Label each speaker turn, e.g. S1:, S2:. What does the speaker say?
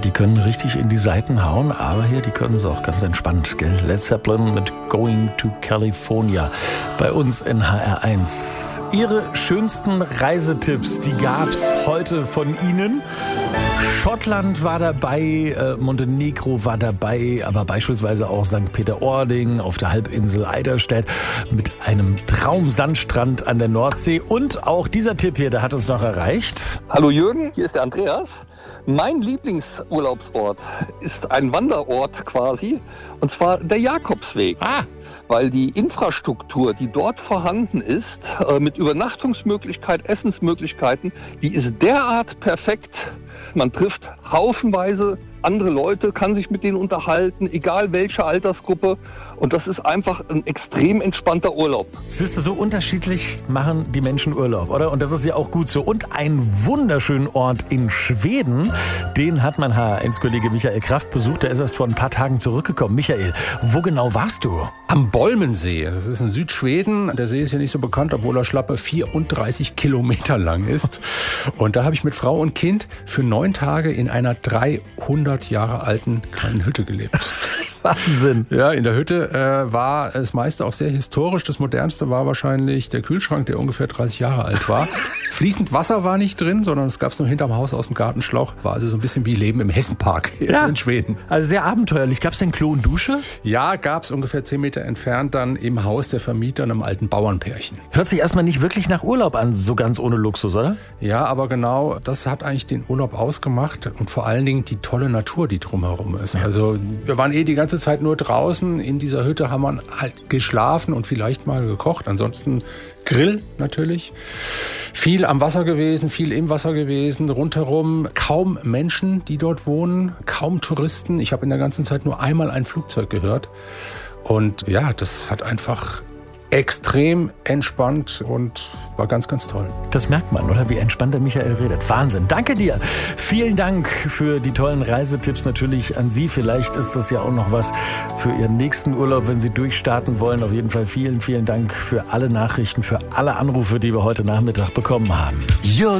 S1: die können richtig in die Seiten hauen, aber hier, die können es auch ganz entspannt, gell? Led Zeppelin mit Going to California bei uns in HR1. Ihre schönsten Reisetipps, die gab's heute von Ihnen. Schottland war dabei, Montenegro war dabei, aber beispielsweise auch St. Peter-Ording auf der Halbinsel Eiderstedt mit einem Traumsandstrand an der Nordsee. Und auch dieser Tipp hier, der hat uns noch erreicht.
S2: Hallo Jürgen, hier ist der Andreas. Mein Lieblingsurlaubsort ist ein Wanderort quasi, und zwar der Jakobsweg. Weil die Infrastruktur, die dort vorhanden ist, mit Übernachtungsmöglichkeit, Essensmöglichkeiten, die ist derart perfekt. Man trifft haufenweise andere Leute, kann sich mit denen unterhalten, egal welche Altersgruppe. Und das ist einfach ein extrem entspannter Urlaub.
S1: Siehst du, so unterschiedlich machen die Menschen Urlaub, oder? Und das ist ja auch gut so. Und einen wunderschönen Ort in Schweden, den hat mein HR1-Kollege Michael Kraft besucht. Der ist erst vor ein paar Tagen zurückgekommen. Michael, wo genau warst du?
S3: Am Bolmensee. Das ist in Südschweden. Der See ist ja nicht so bekannt, obwohl er schlappe 34 Kilometer lang ist. Und da habe ich mit Frau und Kind für 9 Tage in einer 300 Jahre alten kleinen Hütte gelebt.
S1: Wahnsinn.
S3: Ja, in der Hütte war das meiste auch sehr historisch. Das modernste war wahrscheinlich der Kühlschrank, der ungefähr 30 Jahre alt war. Fließend Wasser war nicht drin, sondern es gab es nur hinterm Haus aus dem Gartenschlauch. War also so ein bisschen wie Leben im Hessenpark in Schweden.
S1: Also sehr abenteuerlich. Gab es denn Klo und Dusche?
S3: Ja, gab es ungefähr 10 Meter entfernt dann im Haus der Vermieter, einem alten Bauernpärchen.
S1: Hört sich erstmal nicht wirklich nach Urlaub an, so ganz ohne Luxus, oder?
S3: Ja, aber genau, das hat eigentlich den Urlaub ausgemacht und vor allen Dingen die tolle Natur, die drumherum ist. Ja. Also wir waren die ganze Zeit nur draußen. In dieser Hütte haben wir halt geschlafen und vielleicht mal gekocht. Ansonsten Grill natürlich. Viel am Wasser gewesen, viel im Wasser gewesen, rundherum kaum Menschen, die dort wohnen, kaum Touristen. Ich habe in der ganzen Zeit nur einmal ein Flugzeug gehört. Und ja, das hat einfach extrem entspannt und war ganz, ganz toll.
S1: Das merkt man, oder? Wie entspannt der Michael redet. Wahnsinn. Danke dir. Vielen Dank für die tollen Reisetipps natürlich an Sie. Vielleicht ist das ja auch noch was für Ihren nächsten Urlaub, wenn Sie durchstarten wollen. Auf jeden Fall vielen, vielen Dank für alle Nachrichten, für alle Anrufe, die wir heute Nachmittag bekommen haben.